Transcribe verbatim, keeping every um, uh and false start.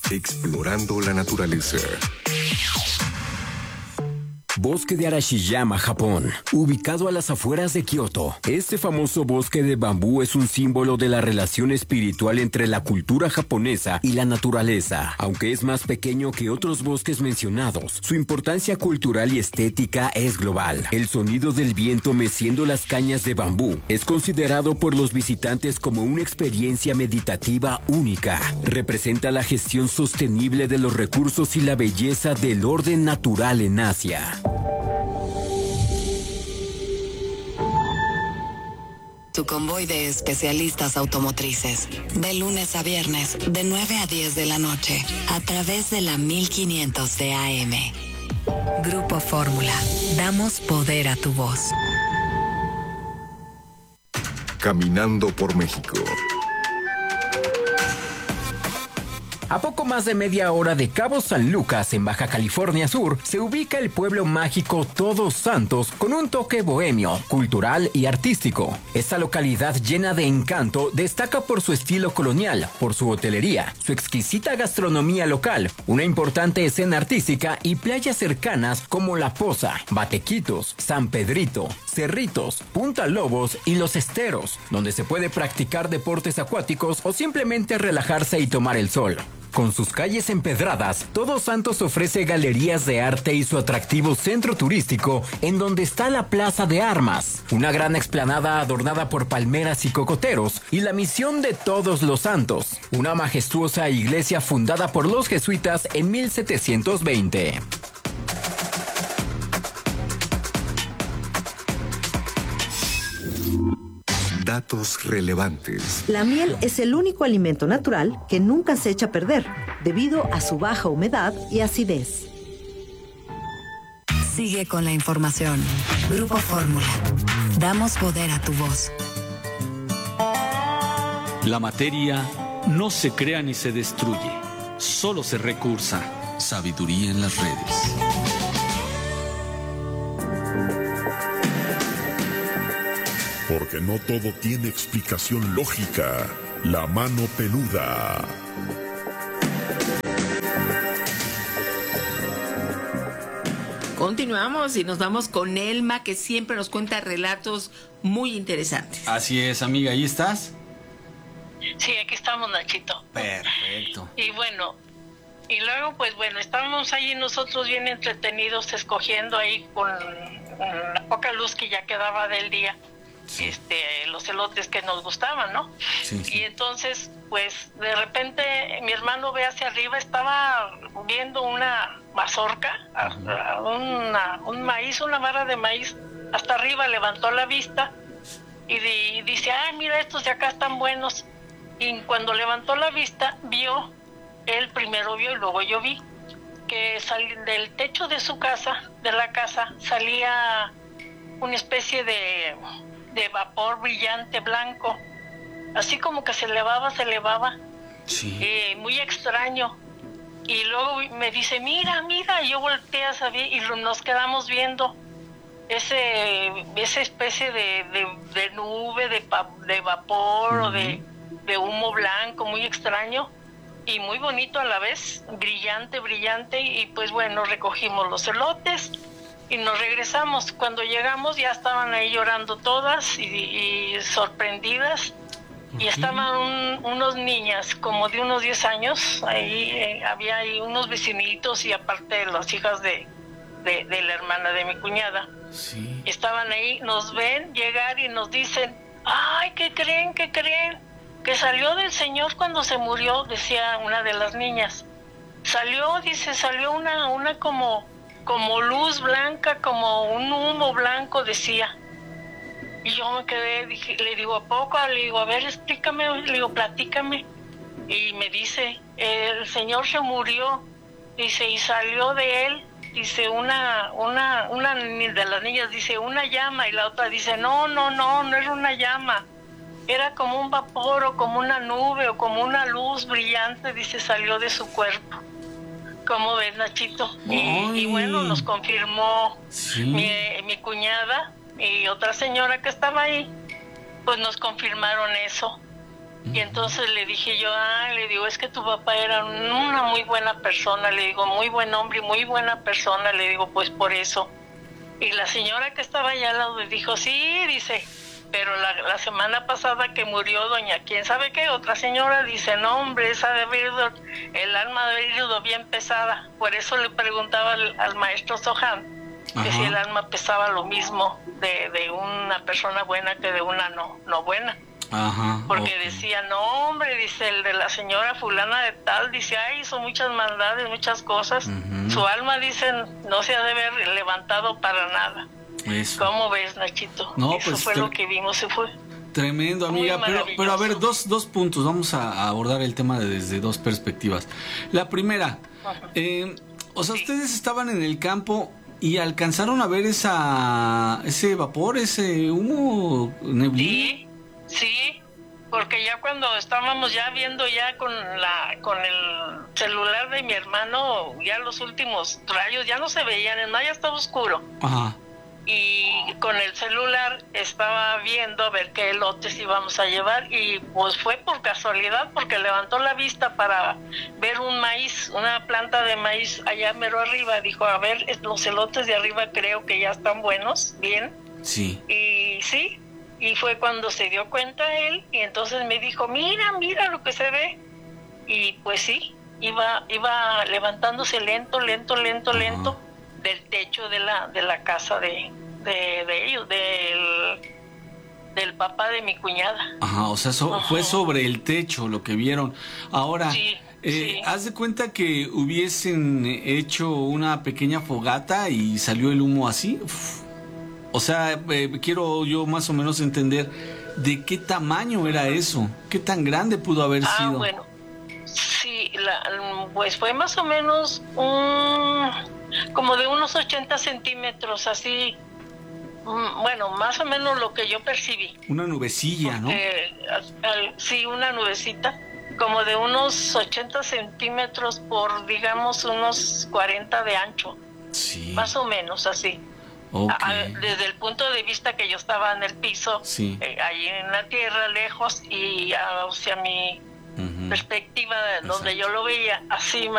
Explorando la naturaleza. Bosque de Arashiyama, Japón, ubicado a las afueras de Kioto. Este famoso bosque de bambú es un símbolo de la relación espiritual entre la cultura japonesa y la naturaleza. Aunque es más pequeño que otros bosques mencionados, su importancia cultural y estética es global. El sonido del viento meciendo las cañas de bambú es considerado por los visitantes como una experiencia meditativa única. Representa la gestión sostenible de los recursos y la belleza del orden natural en Asia. Tu convoy de especialistas automotrices. De lunes a viernes, de nueve a diez de la noche, a través de la mil quinientos de A M. Grupo Fórmula. Damos poder a tu voz. Caminando por México. A poco más de media hora de Cabo San Lucas, en Baja California Sur, se ubica el pueblo mágico Todos Santos con un toque bohemio, cultural y artístico. Esta localidad llena de encanto destaca por su estilo colonial, por su hotelería, su exquisita gastronomía local, una importante escena artística y playas cercanas como La Poza, Batequitos, San Pedrito, Cerritos, Punta Lobos y Los Esteros, donde se puede practicar deportes acuáticos o simplemente relajarse y tomar el sol. Con sus calles empedradas, Todos Santos ofrece galerías de arte y su atractivo centro turístico, en donde está la Plaza de Armas, una gran explanada adornada por palmeras y cocoteros, y la Misión de Todos los Santos, una majestuosa iglesia fundada por los jesuitas en mil setecientos veinte. Datos relevantes. La miel es el único alimento natural que nunca se echa a perder, debido a su baja humedad y acidez. Sigue con la información. Grupo Fórmula. Damos poder a tu voz. La materia no se crea ni se destruye, solo se recursa. Sabiduría en las redes. Porque no todo tiene explicación lógica. La mano peluda. Continuamos y nos vamos con Elma, que siempre nos cuenta relatos muy interesantes. Así es, amiga, ¿ahí estás? Sí, aquí estamos, Nachito. Perfecto. Y bueno, y luego pues bueno, estábamos ahí nosotros bien entretenidos, escogiendo ahí con la poca luz que ya quedaba del día. Sí. Este, los elotes que nos gustaban, ¿no? Sí, sí. Y entonces, pues, de repente mi hermano ve hacia arriba, estaba viendo una mazorca, uh-huh. una, un maíz, una vara de maíz, hasta arriba, levantó la vista y, di, y dice, ay, mira, estos de acá están buenos. Y cuando levantó la vista, vio, él primero vio y luego yo vi, que sal, del techo de su casa, de la casa, salía una especie de... de vapor brillante blanco, así como que se elevaba, se elevaba, sí. eh, muy extraño. Y luego me dice, mira, mira, y yo volteé a saber y nos quedamos viendo ese esa especie de, de, de nube, de, de vapor, uh-huh. o de, de humo blanco, muy extraño y muy bonito a la vez, brillante, brillante. Y pues bueno, recogimos los elotes y nos regresamos. Cuando llegamos ya estaban ahí llorando todas y, y sorprendidas. Y estaban un, unos niñas como de unos diez años. Ahí eh, había ahí unos vecinitos y aparte las hijas de, de, de la hermana de mi cuñada. Sí. Estaban ahí, nos ven llegar y nos dicen, ay, ¿qué creen? ¿Qué creen? Que salió del Señor cuando se murió, decía una de las niñas. Salió, dice, salió una, una como... como luz blanca, como un humo blanco, decía. Y yo me quedé, dije, le digo, ¿a poco? Le digo, a ver, explícame, le digo, platícame. Y me dice, el Señor se murió, dice, y salió de él, dice, una, una, una de las niñas dice, una llama, y la otra dice, no, no, no, no era una llama, era como un vapor, o como una nube, o como una luz brillante, dice, salió de su cuerpo. ¿Cómo ves, Nachito? Y, y bueno, nos confirmó sí. mi, mi cuñada y otra señora que estaba ahí, pues nos confirmaron eso. Y entonces le dije yo, ah, le digo, es que tu papá era una muy buena persona, le digo, muy buen hombre, muy buena persona, le digo, pues por eso. Y la señora que estaba allá al lado le dijo, sí, dice, pero la, la semana pasada que murió doña, ¿quién sabe qué? Otra señora dice, no, hombre, esa de haber ido, el alma de haber ido bien pesada. Por eso le preguntaba al, al maestro Sohan, que si el alma pesaba lo mismo de, de una persona buena que de una no, no buena. Ajá, porque okay. Decía, no, hombre, dice, el de la señora fulana de tal, dice, ay, hizo muchas maldades, muchas cosas. Uh-huh. Su alma, dicen, no se ha de haber levantado para nada. Eso. ¿Cómo ves, Nachito? No, Eso pues fue lo que vimos, se fue. Tremendo, amiga, pero, pero a ver, dos, dos puntos, vamos a abordar el tema desde dos perspectivas. La primera, uh-huh. eh, o sea, sí. Ustedes estaban en el campo y alcanzaron a ver esa ese vapor, ese humo, neblina. Sí. Sí, porque ya cuando estábamos ya viendo ya con la con el celular de mi hermano, ya los últimos rayos ya no se veían, el mar ya estaba oscuro. Ajá. Y con el celular estaba viendo a ver qué elotes íbamos a llevar y pues fue por casualidad porque levantó la vista para ver un maíz, una planta de maíz allá mero arriba. Dijo, a ver, los elotes de arriba creo que ya están buenos, bien. Sí. Y sí. Y fue cuando se dio cuenta él y entonces me dijo, mira, mira lo que se ve. Y pues sí, iba iba levantándose lento, lento, lento, uh-huh. lento del techo de la de la casa de, de, de ellos, del, del papá de mi cuñada. Ajá, o sea, so, uh-huh. fue sobre el techo lo que vieron. Ahora, sí, eh, sí. haz de cuenta que hubiesen hecho una pequeña fogata y salió el humo así. Uf. O sea, eh, quiero yo más o menos entender de qué tamaño era eso, qué tan grande pudo haber ah, sido. Ah, bueno, sí, la, pues fue más o menos un, como de unos ochenta centímetros, así, um, bueno, más o menos lo que yo percibí. Una nubecilla, ¿no? Eh, al, al, sí, una nubecita, como de unos ochenta centímetros por, digamos, unos cuarenta de ancho. Sí. Más o menos así. Okay. A, desde el punto de vista que yo estaba en el piso, sí. eh, ahí en la tierra, lejos, y hacia mi uh-huh. perspectiva, donde Exacto. yo lo veía, así